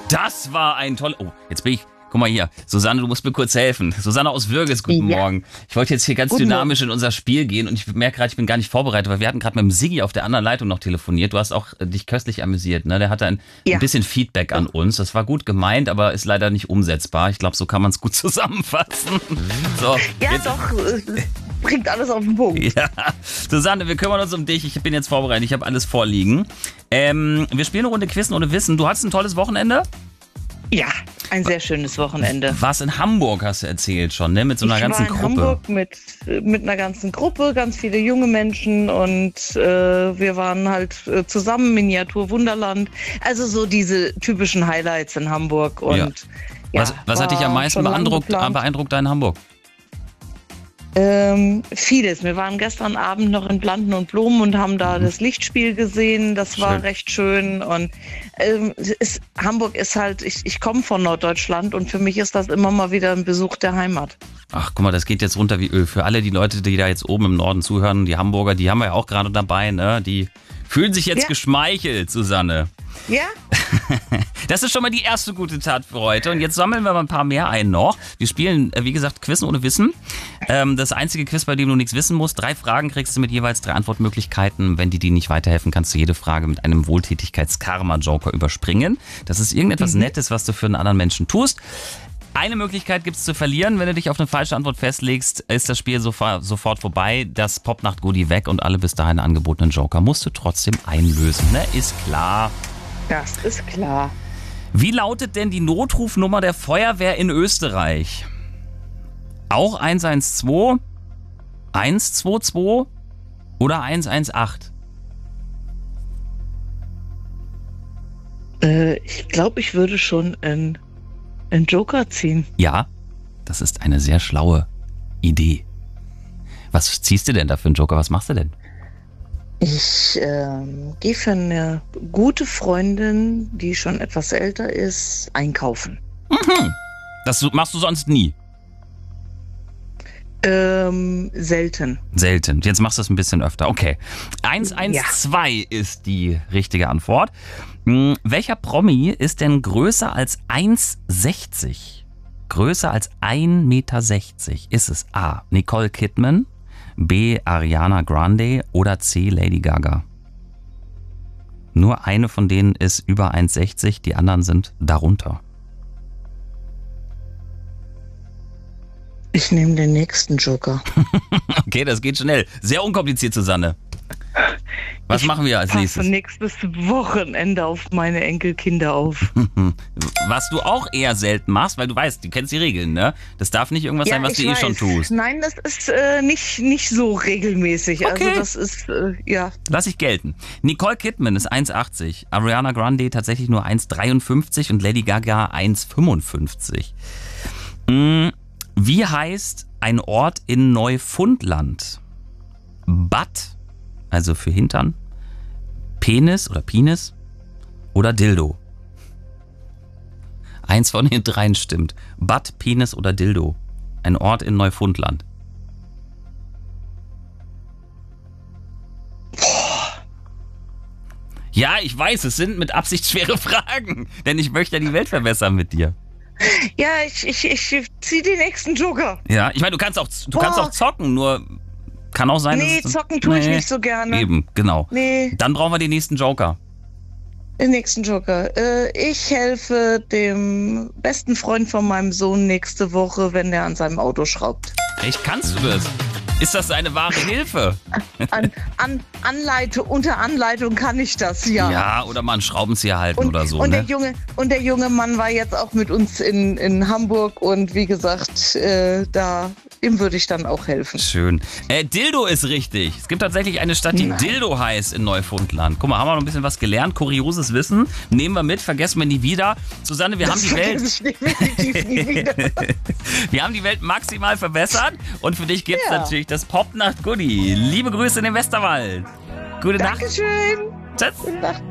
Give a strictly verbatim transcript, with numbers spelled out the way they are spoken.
Das war ein toller... Oh, jetzt bin ich... Guck mal hier, Susanne, du musst mir kurz helfen. Susanne aus Würges, guten ja. Morgen. Ich wollte jetzt hier ganz guten dynamisch Morgen. in unser Spiel gehen und ich merke gerade, ich bin gar nicht vorbereitet, weil wir hatten gerade mit dem Siggi auf der anderen Leitung noch telefoniert. Du hast auch dich köstlich amüsiert, ne? Der hatte ein, ja. ein bisschen Feedback an uns. Das war gut gemeint, aber ist leider nicht umsetzbar. Ich glaube, so kann man es gut zusammenfassen. So, ja, jetzt. doch, bringt alles auf den Punkt. Ja. Susanne, wir kümmern uns um dich. Ich bin jetzt vorbereitet, ich habe alles vorliegen. Ähm, wir spielen eine Runde Quizzen ohne Wissen. Du hattest ein tolles Wochenende? Ja, ein sehr schönes Wochenende. Was in Hamburg, hast du erzählt schon, ne? Mit so einer ich ganzen war in Gruppe. Hamburg mit, mit einer ganzen Gruppe, ganz viele junge Menschen und äh, wir waren halt äh, zusammen, Miniatur Wunderland. Also so diese typischen Highlights in Hamburg. Und, ja. Ja, was was hat dich am meisten beeindruckt, beeindruckt da in Hamburg? Ähm, vieles. Wir waren gestern Abend noch in Planten und Blumen und haben da mhm. das Lichtspiel gesehen. Das war schön. recht schön. Und ähm, ist, Hamburg ist halt, ich, ich komme von Norddeutschland und für mich ist das immer mal wieder ein Besuch der Heimat. Ach, guck mal, das geht jetzt runter wie Öl. Für alle die Leute, die da jetzt oben im Norden zuhören, die Hamburger, die haben wir ja auch gerade dabei, ne? Die fühlen sich jetzt ja. geschmeichelt, Susanne. Ja? Das ist schon mal die erste gute Tat für heute. Und jetzt sammeln wir mal ein paar mehr ein noch. Wir spielen, wie gesagt, Quizzen ohne Wissen. Das einzige Quiz, bei dem du nichts wissen musst. Drei Fragen kriegst du mit jeweils drei Antwortmöglichkeiten. Wenn die dir nicht weiterhelfen, kannst du jede Frage mit einem Wohltätigkeits-Karma-Joker überspringen. Das ist irgendetwas mhm. Nettes, was du für einen anderen Menschen tust. Eine Möglichkeit gibt es zu verlieren. Wenn du dich auf eine falsche Antwort festlegst, ist das Spiel sofort, sofort vorbei. Das Popnacht-Goodie weg und alle bis dahin angebotenen Joker musst du trotzdem einlösen. Ne? Ist klar. Das ist klar. Wie lautet denn die Notrufnummer der Feuerwehr in Österreich? Auch eins eins zwei, eins zwei zwei oder eins eins acht? Äh, ich glaube, ich würde schon einen, einen Joker ziehen. Ja, das ist eine sehr schlaue Idee. Was ziehst du denn da für einen Joker? Was machst du denn? Ich äh, gehe für eine gute Freundin, die schon etwas älter ist, einkaufen. Mhm. Das machst du sonst nie? Ähm, selten. Selten. Jetzt machst du es ein bisschen öfter. Okay. eins eins zwei ja. ist die richtige Antwort. Hm, welcher Promi ist denn größer als eins sechzig? Größer als ein Meter sechzig. Ist es A. Nicole Kidman, B. Ariana Grande oder C. Lady Gaga? Nur eine von denen ist über eins sechzig, die anderen sind darunter. Ich nehme den nächsten Joker. Okay, das geht schnell. Sehr unkompliziert, Susanne. Was ich machen wir als nächstes? Ich passe nächstes Wochenende auf meine Enkelkinder auf. Was du auch eher selten machst, weil du weißt, du kennst die Regeln, ne? Das darf nicht irgendwas ja, sein, was du weiß. eh schon tust. Nein, das ist äh, nicht, nicht so regelmäßig. Okay. Also das ist, äh, ja. Lass ich gelten. Nicole Kidman ist eins achtzig, Ariana Grande tatsächlich nur eins dreiundfünfzig und Lady Gaga eins fünfundfünfzig. Hm, wie heißt ein Ort in Neufundland? Bad, also für Hintern, Penis oder Penis oder Dildo? Eins von den dreien stimmt. Bad, Penis oder Dildo. Ein Ort in Neufundland. Boah. Ja, ich weiß, es sind mit Absicht schwere Fragen, denn ich möchte ja die Welt verbessern mit dir. Ja, ich, ich, ich zieh den nächsten Joker. Ja, ich meine, du kannst auch, du kannst auch zocken, nur kann auch sein, nee, dass... Nee, zocken tue nee, ich nicht so gerne. Eben, genau. Nee. Dann brauchen wir den nächsten Joker. Den nächsten Joker. Äh, ich helfe dem besten Freund von meinem Sohn nächste Woche, wenn der an seinem Auto schraubt. Echt, kannst du das? Ist das eine wahre Hilfe? An, an, Anleitung, unter Anleitung kann ich das, ja. Ja, oder mal einen Schraubenzieher halten und, oder so. Und, ne? der junge, und der junge Mann war jetzt auch mit uns in, in Hamburg und wie gesagt, äh, da, ihm würde ich dann auch helfen. Schön. Äh, Dildo ist richtig. Es gibt tatsächlich eine Stadt, die Nein. Dildo heißt in Neufundland. Guck mal, haben wir noch ein bisschen was gelernt. Kurioses Wissen. Nehmen wir mit, vergessen wir nie wieder. Susanne, wir das haben die Welt... Ich definitiv nie wieder. Wir haben die Welt maximal verbessert und für dich gibt es ja. natürlich das Popnacht-Goodie. Liebe Grüße in den Westerwald. Gute Nacht. Dankeschön. Tschüss. Gute Nacht.